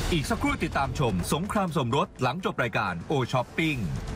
อีกสักครู่ติดตามชมสงครามสมรสหลังจบรายการโอช้อปปิ้ง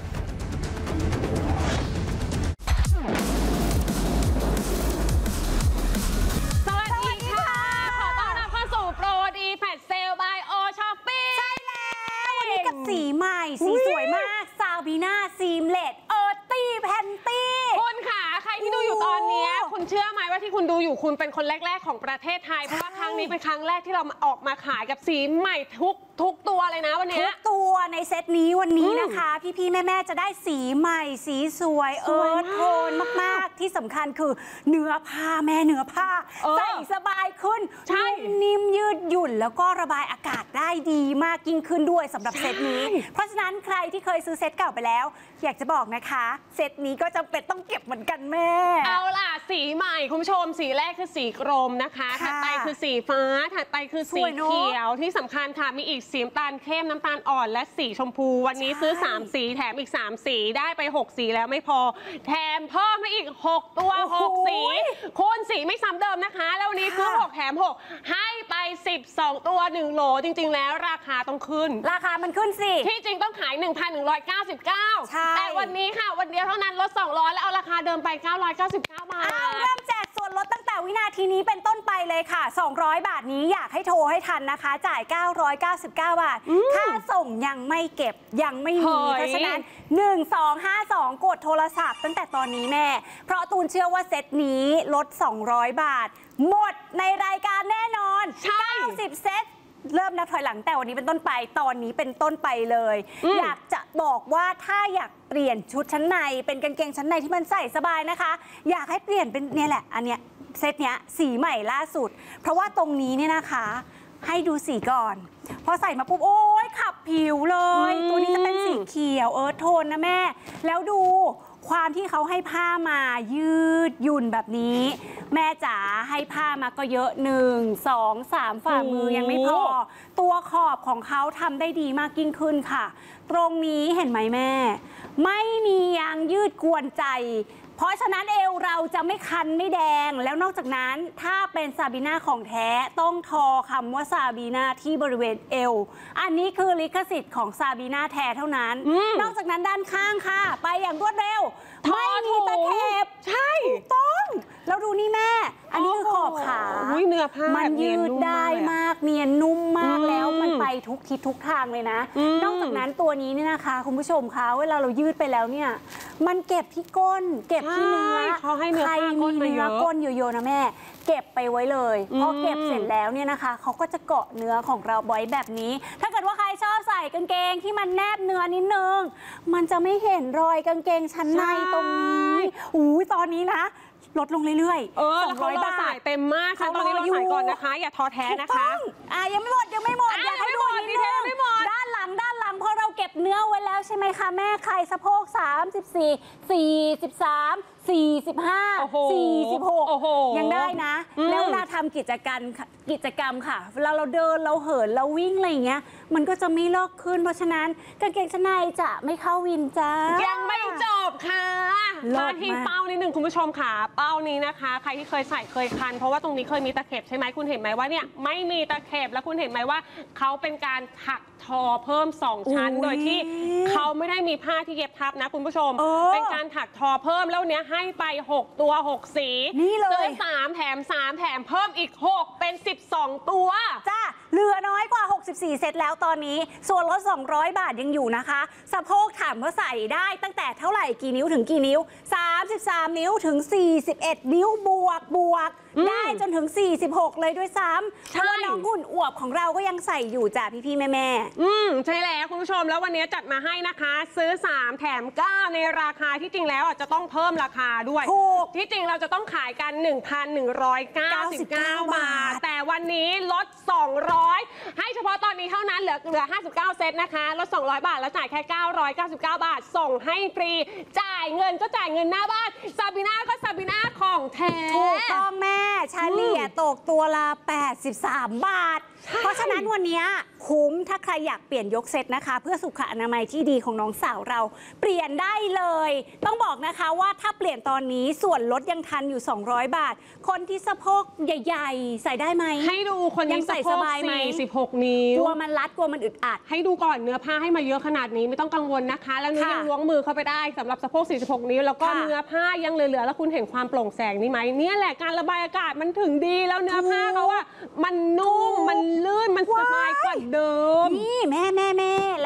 สวัสดีค่ะขอต้อนรับเข้าสู่โปรดีแฟลชเซลบายโอช้อปปิ้งใช่แล้ววันนี้กับสีใหม่สีสวยมากซาบีน่าซีมเลดตี้แพนตี้คุณค่ะใครที่ดูอยู่ตอนนี้คุณเชื่อไหมว่าที่คุณดูอยู่คุณเป็นคนแรกๆของประเทศไทยเพราะว่าครั้งนี้เป็นครั้งแรกที่เราออกมาขายกับสีใหม่ทุกตัวเลยนะวันนี้ทุกตัวในเซตนี้วันนี้นะคะพี่ๆแม่ๆจะได้สีใหม่สีสวยโทนมากๆที่สำคัญคือเนื้อผ้าแม่เนื้อผ้าใส่สบายขึ้นใช่นิ่มยืดหยุ่นแล้วก็ระบายอากาศได้ดีมากยิ่งขึ้นด้วยสำหรับเซตนี้เพราะฉะนั้นใครที่เคยซื้อเซตเก่าไปแล้วอยากจะบอกนะคะเซตนี้ก็จำเป็นต้องเก็บเหมือนกันแม่เอาล่ะสีใหม่คุณผู้ชมสีแรกคือสีกรมนะคะถัดไปคือสีฟ้าถัดไปคือสีเขียวที่สำคัญค่ะมีอีกสีน้ำตาลเข้มน้ำตาลอ่อนและสีชมพูวันนี้ซื้อ3สีแถมอีก3สีได้ไป6สีแล้วไม่พอแถมเพิ่มมาอีก6ตัว6สีคุณสีไม่ซ้ำเดิมนะคะแล้ววันนี้ซื้อ6แถม6ให้ไป12ตัว1โหลจริงๆแล้วราคาต้องขึ้นราคามันขึ้นสิที่จริงต้องขาย 1,199 แต่วันนี้ค่ะวันเดียวเท่านั้นลด200แล้วเอาราคาเดิมไป999 บาทเริ่มแจกส่วนลดตั้งแต่วินาทีนี้เป็นต้นไปเลยค่ะ200 บาทนี้อยากให้โทรให้ทันนะคะจ่าย999 บาทค่าส่งยังไม่เก็บยังไม่มีเพราะฉะนั้น1252กดโทรศัพท์ตั้งแต่ตอนนี้แม่เพราะตูนเชื่อว่าเซตนี้ลด200 บาทหมดในรายการแน่นอน90 เซตเริ่มนับถอยหลังแต่วันนี้เป็นต้นไปตอนนี้เป็นต้นไปเลยอยากจะบอกว่าถ้าอยากเปลี่ยนชุดชั้นในเป็นกางเกงชั้นในที่มันใส่สบายนะคะอยากให้เปลี่ยนเป็นเนี่ยแหละอันเนี้ยเซตเนี้ยสีใหม่ล่าสุดเพราะว่าตรงนี้เนี่ยนะคะให้ดูสีก่อนพอใส่มาปุ๊บโอ้ยขับผิวเลยตัวนี้จะเป็นสีเขียวโทนนะแม่แล้วดูความที่เขาให้ผ้ามายืดหยุ่นแบบนี้แม่จ๋าให้ผ้ามาก็เยอะ1 2 3ฝ่ามือยังไม่พอตัวขอบของเขาทำได้ดีมากยิ่งขึ้นค่ะตรงนี้เห็นไหมแม่ไม่มียางยืดกวนใจเพราะฉะนั้นเอวเราจะไม่คันไม่แดงแล้วนอกจากนั้นถ้าเป็นซาบีน่าของแท้ต้องทอคำว่าซาบีน่าที่บริเวณเอวอันนี้คือลิขสิทธิ์ของซาบีน่าแท้เท่านั้นนอกจากนั้นด้านข้างค่ะไปอย่างรวดเร็วไม่มีตะเข็บใช่ต้องแล้วดูนี่แม่อันนี้คือขอบขาเนื้อผ้ามันยืดได้มากเนียนนุ่มมากแล้วมันไปทุกทิศทุกทางเลยนะนอกจากนั้นตัวนี้เนี่ยนะคะคุณผู้ชมคะเวลาเรายืดไปแล้วเนี่ยมันเก็บที่ก้นเก็บที่เนื้อใครมีเนื้อก้นเยอะๆนะแม่เก็บไปไว้เลยพอเก็บเสร็จแล้วเนี่ยนะคะเขาก็จะเกาะเนื้อของเราไว้แบบนี้ถ้าเกิดว่าใครชอบใส่กางเกงที่มันแนบเนื้อนิดนึงมันจะไม่เห็นรอยกางเกงชั้นในตรงนี้ตอนนี้นะลดลงเรื่อยๆ200 บาทเต็มมากค่ะตอนนี้เราใส่ก่อนนะคะอย่าท้อแท้นะคะยังไม่หมดอยากให้ดูนิดนึงด้านหลังพอเราเก็บเนื้อไว้แล้วใช่ไหมคะแม่ใครสะโพก34 43 45 46ยังได้นะแล้วเวลาทำกิจกรรมค่ะเวลาเราเดินเราเหินเราวิ่งอะไรอย่างเงี้ยมันก็จะไม่ลอกขึ้นเพราะฉะนั้นกางเกงชั้นในจะไม่เข้าวินจ้ายังไม่จบค่ะมาที่เป้านิดนึงคุณผู้ชมค่ะเป้านี้นะคะใครที่เคยใส่เคยคันเพราะว่าตรงนี้เคยมีตะเข็บใช่ไหมคุณเห็นไหมว่าเนี่ยไม่มีตะเข็บแล้วคุณเห็นไหมว่าเขาเป็นการถักทอเพิ่ม2 ชั้นโดยที่เขาไม่ได้มีผ้าที่เย็บทับนะคุณผู้ชมเป็นการถักทอเพิ่มแล้วเนี้ยให้ไป6ตัว6สีนี่เลยซื้อ3แถม3แถมเพิ่มอีก6เป็น12ตัวจ้าเหลือน้อยกว่า64เซตแล้วตอนนี้ส่วนลด200 บาทยังอยู่นะคะสะโพกถามว่าใส่ได้ตั้งแต่เท่าไหร่กี่นิ้วถึงกี่นิ้ว33 นิ้วถึง41 นิ้วบวกได้จนถึง46เลยด้วยซ้ำเพราะว่าน้องหุ่นอวบของเราก็ยังใส่อยู่จ้ะพี่แม่ใช่แล้วคุณผู้ชมแล้ววันนี้จัดมาให้นะคะซื้อ3แถม9ในราคาที่จริงแล้วจะต้องเพิ่มราคาด้วยที่จริงเราจะต้องขายกัน 1,199 บาทแต่วันนี้ลด200ให้เฉพาะตอนนี้เท่านั้นเหลือ59เซตนะคะลด200 บาทแล้วจ่ายแค่999 บาทส่งให้ฟรีจ่ายเงินก็จ่ายเงินหน้าบ้านซาบีน่าก็ซาบีน่าของแท้ถูกต้องแม่เฉลี่ยตกตัวละ83 บาทเพราะฉะนั้นวันนี้คุ้มถ้าใครอยากเปลี่ยนยกเซตนะคะ เพื่อสุขอนามัยที่ดีของน้องสาวเราเปลี่ยนได้เลย ต้องบอกนะคะว่าถ้าเปลี่ยนตอนนี้ส่วนลดยังทันอยู่200 บาท คนที่สะโพกใหญ่ๆ ใส่ได้ไหมให้ดูคนนี้ยังใส่สะโพกสบายไหม 46 นิ้วกลัวมันรัดกลัวมันอึดอัดให้ดูก่อนเนื้อผ้าให้มาเยอะขนาดนี้ไม่ต้องกังวลนะคะ แล้วนุ้ยค่ะยังล้วงมือเข้าไปได้สำหรับสะโพก46 นิ้วแล้วก็ค่ะเนื้อผ้ายังเหลือๆแล้วคุณเห็นความโปร่งแสงนี่ไหมเนี่ยแหละการระบายอากาศมันถึงดีแล้วเนื้อผ้าเขาอะมันนุ่มมันลื่นมันสบายกว่าเดิมนี่แม่